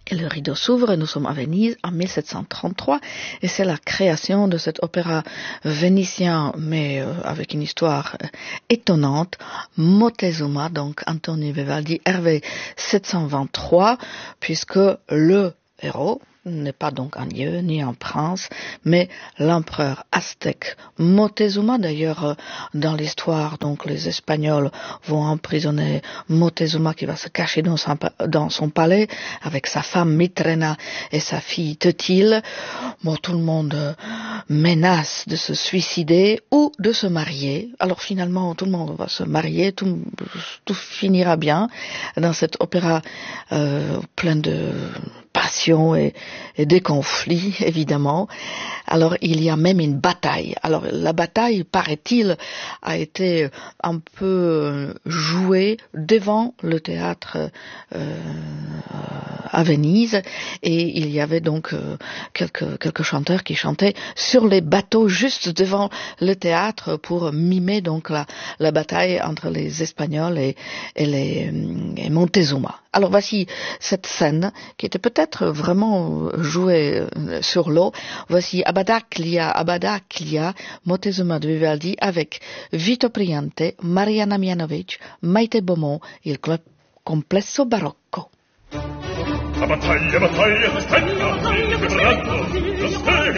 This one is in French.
Et le rideau s'ouvre et nous sommes à Venise en 1733 et c'est la création de cet opéra vénitien mais avec une histoire étonnante, Moctezuma, donc Antonio Vivaldi, RV 723, puisque le héros n'est pas donc un dieu ni un prince, mais l'empereur aztèque Moctezuma. D'ailleurs, dans l'histoire, donc les Espagnols vont emprisonner Moctezuma qui va se cacher dans son palais avec sa femme Mitrena et sa fille Teutil. Bon, tout le monde menace de se suicider ou de se marier. Alors finalement, tout le monde va se marier, tout finira bien dans cet opéra plein de passion et des conflits, évidemment. Alors, il y a même une bataille. Alors, la bataille, paraît-il, a été un peu jouée devant le théâtre à Venise et il y avait donc quelques chanteurs qui chantaient sur les bateaux juste devant le théâtre pour mimer donc la bataille entre les Espagnols et Montezuma. Alors voici cette scène qui était peut-être vraiment jouée sur l'eau. Voici Abadaclia, Moctezuma de Vivaldi avec Vito Priante, Mariana Mianovic, Maite Beaumont, il complesso barocco. La battaglia, la stella, il braccio, lo